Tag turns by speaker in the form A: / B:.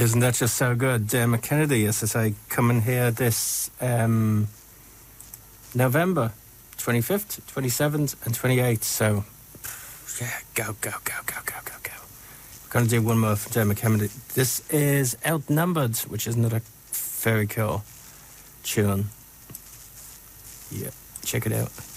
A: Isn't that just so good? Dermot Kennedy, as I say, coming here this November 25th, 27th and 28th. So, yeah, go. We're going to do one more for Dermot Kennedy. This is Outnumbered, which is another very cool tune. Yeah, check it out.